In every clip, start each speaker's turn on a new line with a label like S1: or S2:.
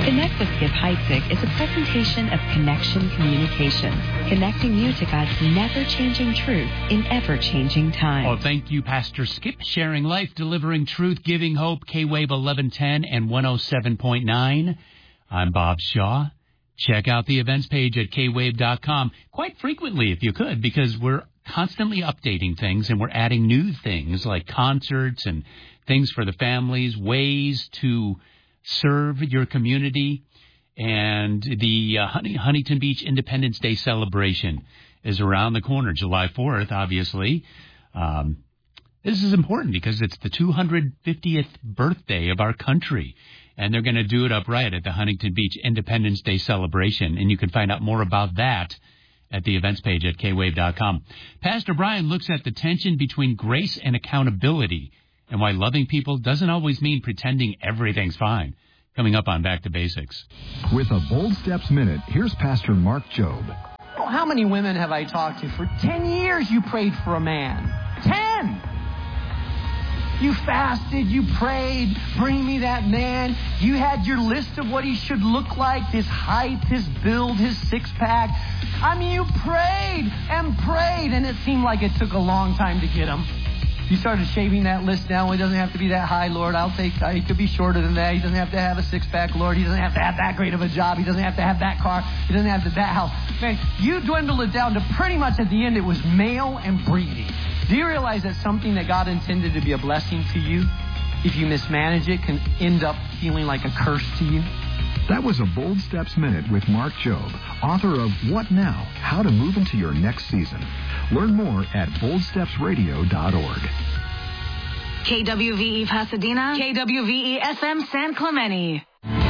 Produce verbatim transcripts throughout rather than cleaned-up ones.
S1: Connect with Skip Heitzig is a presentation of Connection Communications, connecting you to God's never-changing truth in ever-changing time.
S2: Oh, thank you, Pastor Skip, sharing life, delivering truth, giving hope, K-Wave eleven ten and one oh seven point nine. I'm Bob Shaw. Check out the events page at k wave dot com quite frequently if you could, because we're constantly updating things and we're adding new things like concerts and things for the families, ways to serve your community. And the uh, Hunting- Huntington Beach Independence Day celebration is around the corner, July fourth, obviously. Um, this is important because it's the two hundred fiftieth birthday of our country, and they're going to do it upright at the Huntington Beach Independence Day celebration, and you can find out more about that at the events page at k wave dot com. Pastor Brian looks at the tension between grace and accountability and why loving people doesn't always mean pretending everything's fine. Coming up on Back to Basics.
S3: With a Bold Steps Minute, here's Pastor Mark Jobe.
S4: Oh, how many women have I talked to? For ten years you prayed for a man. Ten! You fasted, you prayed, bring me that man. You had your list of what he should look like, his height, his build, his six-pack. I mean, you prayed and prayed, and it seemed like it took a long time to get him. You started shaving that list down. Well, he doesn't have to be that high, Lord. I'll take, uh, he could be shorter than that. He doesn't have to have a six-pack, Lord. He doesn't have to have that great of a job. He doesn't have to have that car. He doesn't have to that house. Man, you dwindled it down to pretty much at the end it was male and breeding. Do you realize that something that God intended to be a blessing to you, if you mismanage it, can end up feeling like a curse to you?
S3: That was a Bold Steps Minute with Mark Jobe, author of What Now? How to Move into Your Next Season. Learn more at bold steps radio dot org.
S5: K W V E Pasadena, K W V E F M San Clemente.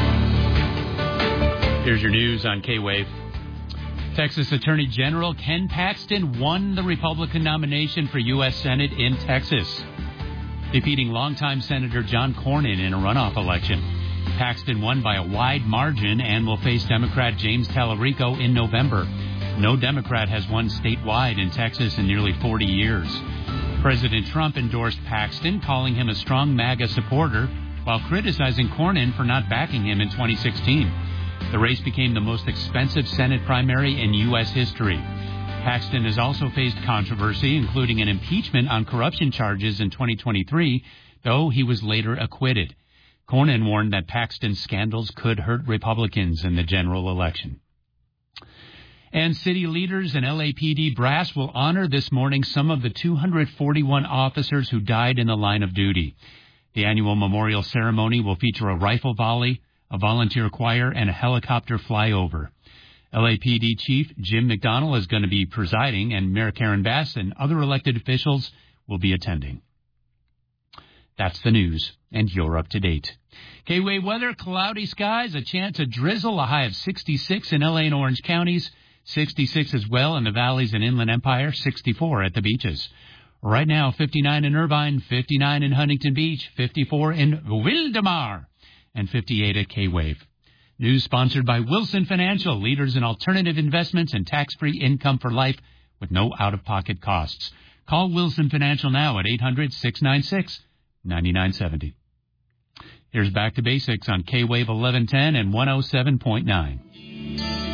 S2: Here's your news on K-Wave. Texas Attorney General Ken Paxton won the Republican nomination for U S Senate in Texas, defeating longtime Senator John Cornyn in a runoff election. Paxton won by a wide margin and will face Democrat James Tallarico in November. No Democrat has won statewide in Texas in nearly forty years. President Trump endorsed Paxton, calling him a strong MAGA supporter, while criticizing Cornyn for not backing him in twenty sixteen. The race became the most expensive Senate primary in U S history. Paxton has also faced controversy, including an impeachment on corruption charges in twenty twenty-three, though he was later acquitted. Cornyn warned that Paxton's scandals could hurt Republicans in the general election. And city leaders and L A P D brass will honor this morning some of the two hundred forty-one officers who died in the line of duty. The annual memorial ceremony will feature a rifle volley, a volunteer choir, and a helicopter flyover. L A P D Chief Jim McDonnell is going to be presiding, and Mayor Karen Bass and other elected officials will be attending. That's the news, and you're up to date. K-Wave weather, cloudy skies, a chance of drizzle, a high of sixty-six in L A and Orange counties, sixty-six as well in the valleys and Inland Empire, sixty-four at the beaches. Right now, fifty-nine in Irvine, fifty-nine in Huntington Beach, fifty-four in Wildemar, and fifty-eight at K-Wave. News sponsored by Wilson Financial, leaders in alternative investments and tax-free income for life with no out-of-pocket costs. Call Wilson Financial now at eight hundred, six nine six, nine nine seven zero. Here's Back to Basics on K-Wave eleven ten and one oh seven point nine.